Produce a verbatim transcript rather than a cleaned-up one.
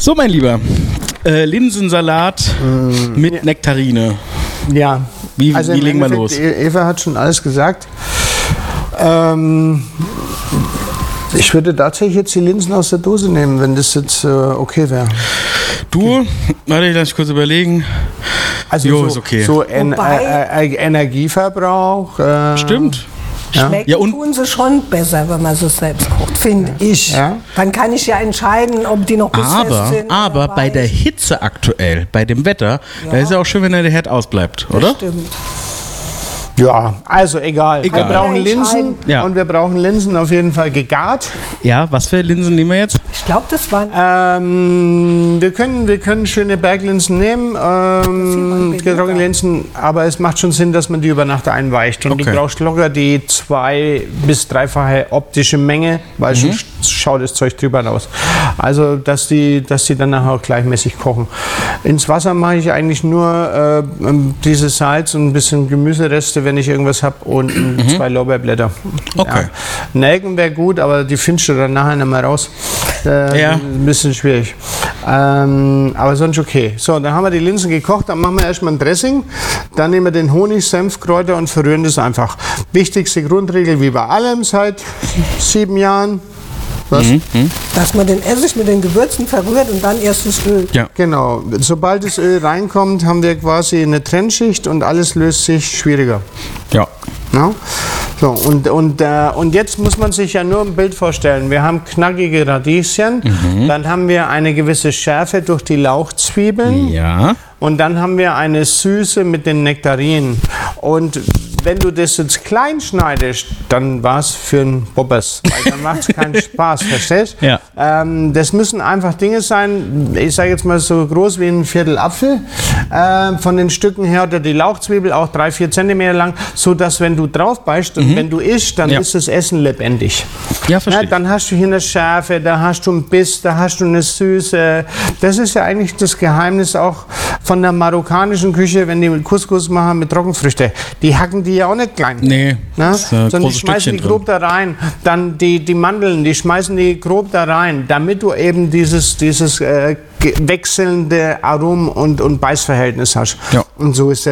So, mein Lieber, äh, Linsensalat mm. mit Nektarine. Ja. Wie, also wie legen wir los? Eva hat schon alles gesagt. Ähm, ich würde tatsächlich jetzt die Linsen aus der Dose nehmen, wenn das jetzt äh, okay wäre. Du, warte, lass ich kurz überlegen. Also jo, so, ist okay. so en äh, äh, Energieverbrauch. Äh, Stimmt. Schmecken ja, und tun sie schon besser, wenn man sie selbst kocht, finde ich. Ja. Dann kann ich ja entscheiden, ob die noch bissfest aber, sind. Aber bei der Hitze aktuell, bei dem Wetter, ja. da ist ja auch schön, wenn der Herd ausbleibt, oder? Das stimmt. Ja, also egal. egal. Wir brauchen Linsen ja. und wir brauchen Linsen auf jeden Fall gegart. Ja, was für Linsen nehmen wir jetzt? Ich glaube, das waren... Ähm, wir, können, wir können schöne Berglinsen nehmen, ähm, getrocknete Linsen, aber es macht schon Sinn, dass man die über Nacht einweicht. Und okay. du brauchst locker die zwei- bis dreifache optische Menge, weil mhm. sonst schaut das Zeug drüber aus. Also, dass die, dass die dann nachher auch gleichmäßig kochen. Ins Wasser mache ich eigentlich nur äh, dieses Salz und ein bisschen Gemüsereste, wenn ich irgendwas habe, und mhm. zwei Lorbeerblätter. Okay. Ja. Nelken wäre gut, aber die findest du dann nachher nicht mehr raus. Äh, ja. Ein bisschen schwierig. Ähm, aber sonst okay. So, dann haben wir die Linsen gekocht, dann machen wir erstmal ein Dressing. Dann nehmen wir den Honig, Senf, Kräuter und verrühren das einfach. Wichtigste Grundregel wie bei allem seit sieben Jahren. Was? Mhm. Dass man den Essig mit den Gewürzen verrührt und dann erst das Öl. Ja. Genau. Sobald das Öl reinkommt, haben wir quasi eine Trennschicht und alles löst sich schwieriger. Ja. No? So, und, und, äh, und jetzt muss man sich ja nur ein Bild vorstellen. Wir haben knackige Radieschen, mhm. dann haben wir eine gewisse Schärfe durch die Lauchzwiebeln. Ja. Und dann haben wir eine Süße mit den Nektarinen. Und wenn du das jetzt klein schneidest, dann war es für einen Bobbers, weil dann macht es keinen Spaß, verstehst du? Ja. Ähm, das müssen einfach Dinge sein, ich sage jetzt mal so groß wie ein Viertel Apfel, äh, von den Stücken her, oder die Lauchzwiebel auch drei, vier Zentimeter lang, so dass wenn du drauf beißt und mhm. wenn du isst, dann ja. ist das Essen lebendig. Ja, verstehe. Ja, dann hast du hier eine Schärfe, da hast du einen Biss, da hast du eine Süße. Das ist ja eigentlich das Geheimnis auch von der marokkanischen Küche, wenn die mit Couscous machen mit Trockenfrüchte. Die hacken die ja auch nicht klein. Nee, Na? ist ein sondern die schmeißen die grob da rein. Dann die, die Mandeln, die schmeißen die grob da rein, damit du eben dieses, dieses äh, wechselnde Arom- und, und Beißverhältnis hast. Ja. Und so ist der